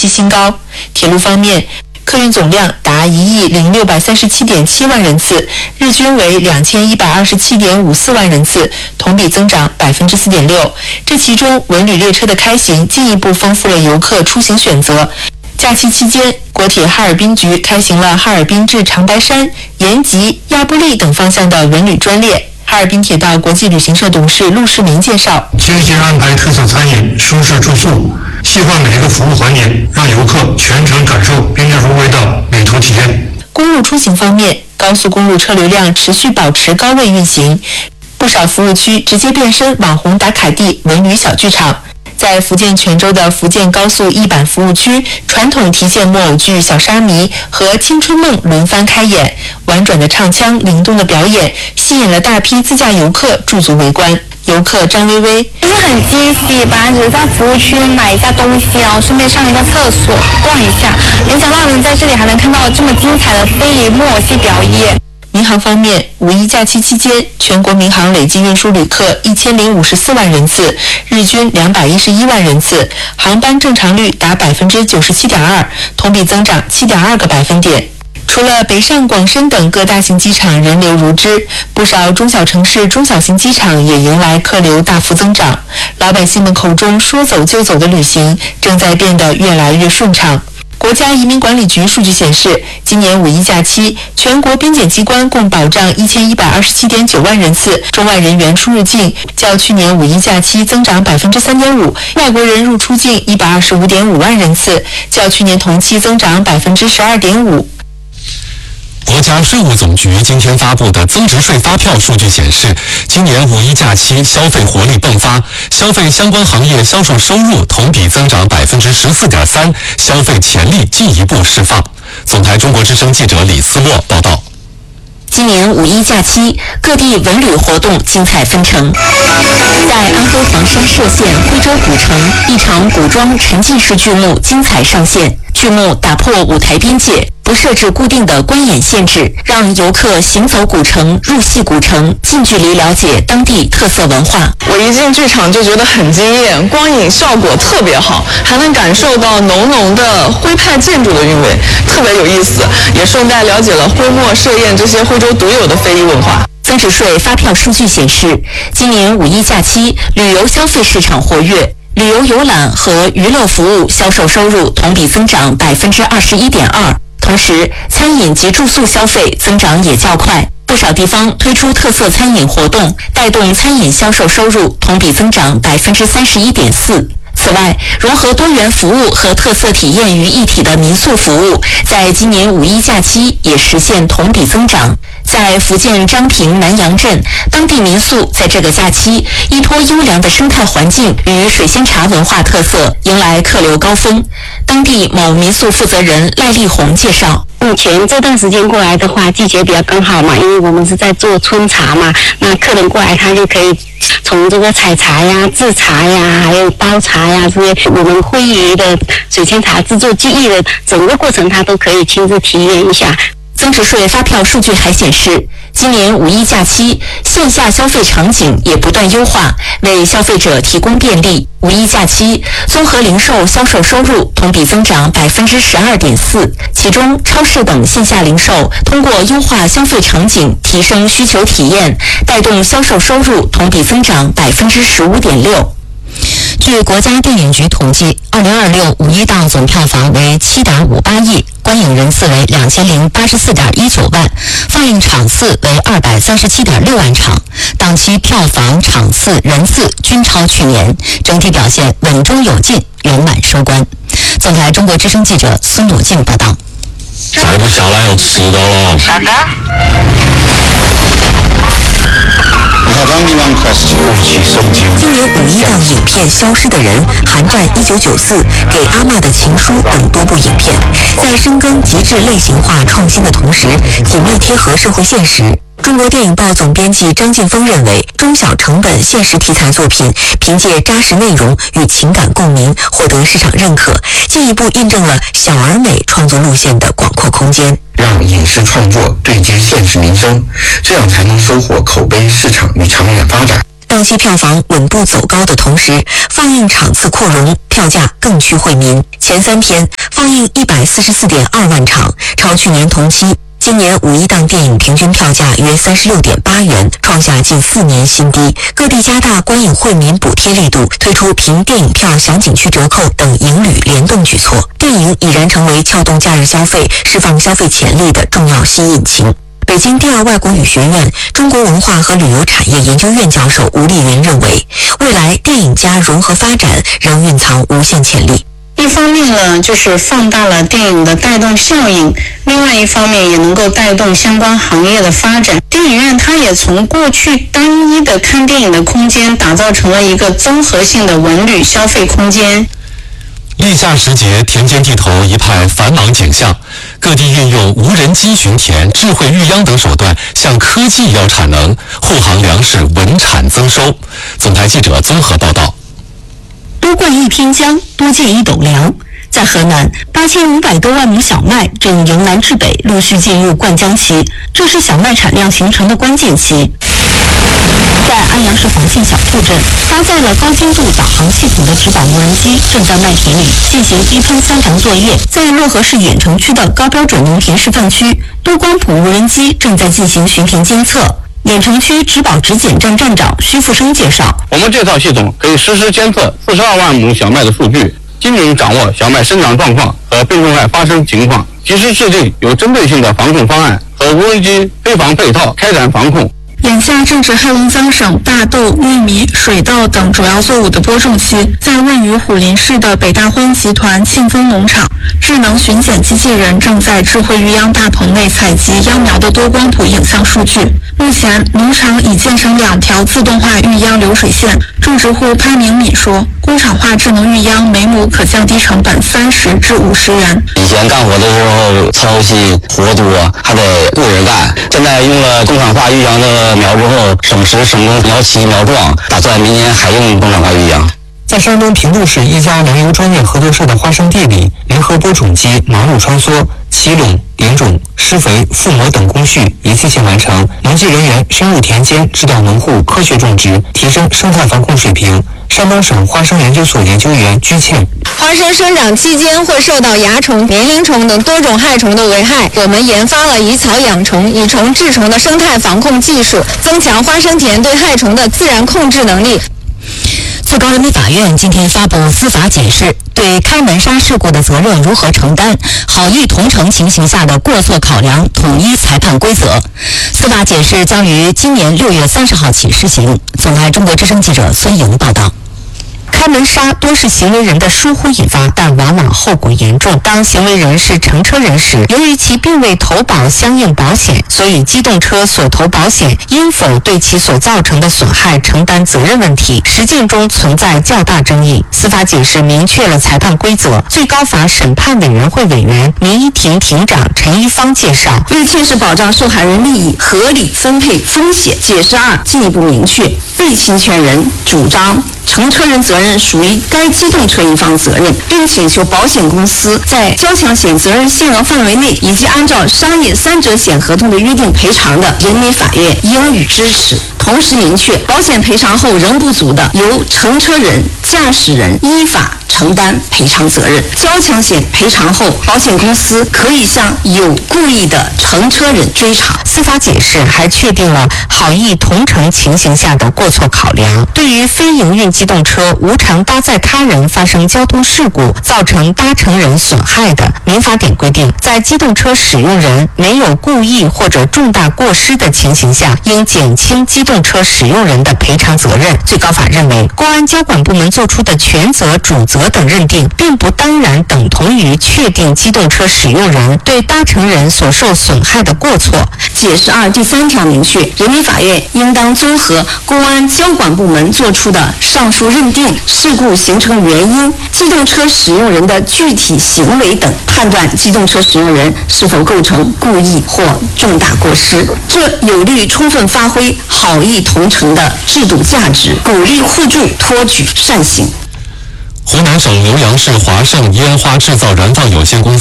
期新高。铁路方面，客运总量达1亿0637.7万人次，日均为2127.54万人次，同比增长4.6%。这其中，文旅列车的开行进一步丰富了游客出行选择。假期期间，国铁哈尔滨局开行了哈尔滨至长白山、延吉、亚布力等方向的文旅专列。哈尔滨铁道国际旅行社董事陆世明介绍， 精心安排特色餐饮、舒适住宿，细化每一个服务环节，让游客全程感受宾至如归的旅途体验。 公路出行方面，高速公路车流量持续保持高位运行，不少服务区直接变身网红打卡地、文旅小剧场。在福建泉州的福建高速一板服务区，传统提线木偶剧《小沙弥》和《青春梦》轮番开演，婉转的唱腔、灵动的表演，吸引了大批自驾游客驻足围观。游客张薇薇就是很惊喜，本来只是在服务区买一下东西，然后顺便上一个厕所逛一下，没想到能在这里还能看到这么精彩的非遗木偶戏表演。 民航方面，五一假期期间，全国民航累计运输旅客1054万人次，日均211万人次，航班正常率达97.2%，同比增长7.2个百分点。除了北上广深等各大型机场人流如织，不少中小城市中小型机场也迎来客流大幅增长。老百姓们口中说走就走的旅行，正在变得越来越顺畅。国家移民管理局数据显示，今年五一假期，全国边检机关共保障1127.9万人次中外人员出入境，较去年五一假期增长3.5%；外国人入出境125.5万人次，较去年同期增长12.5%。 国家税务总局今天发布的增值税发票数据显示，今年五一假期消费活力迸发，消费相关行业销售收入同比增长14.3%，消费潜力进一步释放。总台中国之声记者李思洛报道。 今年五一假期，各地文旅活动精彩纷呈。在安徽黄山歙县徽州古城，一场古装沉浸式剧目精彩上线。剧目打破舞台边界，不设置固定的观演限制，让游客行走古城、入戏古城，近距离了解当地特色文化。 我一进剧场就觉得很惊艳，光影效果特别好，还能感受到浓浓的徽派建筑的韵味，特别有意思，也顺带了解了徽墨设宴这些徽州独有的非遗文化。 增值税发票数据显示，今年五一假期旅游消费市场活跃，旅游游览和娱乐服务销售收入同比增长21.2%，同时餐饮及住宿消费增长也较快。不少地方推出特色餐饮活动，带动餐饮销售收入同比增长31.4%。此外，融合多元服务和特色体验于一体的民宿服务，在今年五一假期也实现同比增长。在福建漳平南阳镇，当地民宿在这个假期依托优良的生态环境与水仙茶文化特色，迎来客流高峰。当地某民宿负责人赖丽红介绍， 目前这段时间过来的话，季节比较刚好嘛，因为我们是在做春茶嘛，那客人过来他就可以从这个采茶呀、制茶呀，还有包茶呀这些我们徽语的水仙茶制作技艺的整个过程，他都可以亲自体验一下。 增值税发票数据还显示，今年五一假期线下消费场景也不断优化，为消费者提供便利。五一假期综合零售销售收入同比增长12.4%，其中超市等线下零售通过优化消费场景，提升需求体验，带动销售收入同比增长15.6%。 据国家电影局统计，2026五一档总票房为7.58亿，观影人次为2084.19万，放映场次为237.6万场，档期票房、场次、人次均超去年，整体表现稳中有进，圆满收官。总台中国之声记者孙鲁静报道。 再不下来要迟到了。 啥的？ 今年五一档影片《消失的人》、《寒战1994》、《给阿嬷的情书》等多部影片，在深耕极致类型化创新的同时，紧密贴合社会现实。中国电影报总编辑张劲峰认为，中小成本现实题材作品凭借扎实内容与情感共鸣获得市场认可，进一步印证了小而美创作路线的广阔空间。 让影视创作对接现实民生，这样才能收获口碑、市场与长远发展。 档期票房稳步走高的同时，放映场次扩容，票价更趋惠民。前3天放映144.2万场，超去年同期。今年五一档电影平均票价约36.8元，创下近4年新低。各地加大观影惠民补贴力度，推出凭电影票享景区折扣等营旅联动举措。电影已然成为撬动假日消费、释放消费潜力的重要新引擎。北京第二外国语学院中国文化和旅游产业研究院教授吴丽云认为，未来电影加融合发展仍蕴藏无限潜力。 一方面呢，就是放大了电影的带动效应，另外一方面也能够带动相关行业的发展。电影院它也从过去单一的看电影的空间，打造成了一个综合性的文旅消费空间。 立夏时节，田间地头一派繁忙景象，各地运用无人机巡田、智慧育秧等手段，向科技要产能，护航粮食稳产增收。总台记者综合报道。 多灌一篇江，多建一斗粮。在河南，8500多万亩小麦正由南至北陆续进入灌浆期，这是小麦产量形成的关键期。在安阳市黄县小兔镇，搭载了高精度导航系统的植保无人机正在麦田里进行一喷三防作业。在漯河市郾城区的高标准农田示范区，多光谱无人机正在进行巡田监测。郾城区植保植检站站长徐富生介绍， 我们这套系统可以实时监测42万亩小麦的数据，精准掌握小麦生长状况和病虫害发生情况，及时制定有针对性的防控方案和无人机飞防配套开展防控。 眼下正值黑龙江省大豆、玉米、水稻等主要作物的播种期，在位于虎林市的北大欢集团庆丰农场，智能巡检机器人正在智慧育秧大棚内采集秧苗的多光谱影像数据。目前，农场已建成2条自动化育秧流水线。种植户潘明敏说，工厂化智能育秧每亩可降低成本30至50元。 以前干活的时候操心活多，还得雇人干，现在用了工厂化育秧的苗之后，省时省工，苗齐苗壮，打算明年还用工厂化育秧。 在山东平度市一家粮油专业合作社的花生地里，联合播种机忙碌穿梭，起垄、点种、施肥、覆膜等工序一次性完成。农技人员深入田间，指导农户科学种植，提升生态防控水平。山东省花生研究所研究员居倩： 花生生长期间会受到蚜虫、年龄虫等多种害虫的危害，我们研发了以草养虫、以虫治虫的生态防控技术，增强花生田对害虫的自然控制能力。 最高人民法院今天发布司法解释，对开门沙事故的责任如何承担、好意同乘情形下的过错考量统一裁判规则。司法解释将于今年6月30号起施行。总台中国之声记者孙莹报道。开门杀多是行为人的疏忽引发，但往往后果严重。当行为人是乘车人时，由于其并未投保相应保险，所以机动车所投保险应否对其所造成的损害承担责任问题，实践中存在较大争议。司法解释明确了裁判规则。最高法审判委员会委员、民一庭庭长陈一方介绍， 为切实保障受害人利益，合理分配风险，解释2进一步明确，被侵权人主张乘车人责任属于该机动车一方责任，并请求保险公司在交强险责任限额范围内，以及按照商业3者险合同的约定赔偿的，人民法院应予支持。同时明确，保险赔偿后仍不足的，由乘车人、驾驶人依法承担赔偿责任。交强险赔偿后，保险公司可以向有故意的乘车人追偿。 司法解释还确定了好意同乘情形下的过错考量。对于非营运机动车无偿搭载他人发生交通事故，造成搭乘人损害的，民法典规定，在机动车使用人没有故意或者重大过失的情形下，应减轻机动车使用人的赔偿责任。最高法认为，公安交管部门作出的全责、主责等认定，并不当然等同于确定机动车使用人对搭乘人所受损害的过错。 解释2第3条明确，人民法院应当综合公安交管部门作出的上述认定、事故形成原因、机动车使用人的具体行为等，判断机动车使用人是否构成故意或重大过失。这有利于充分发挥好意同乘的制度价值，鼓励互助，托举善行。 湖南省浏阳市华盛烟花制造燃放有限公司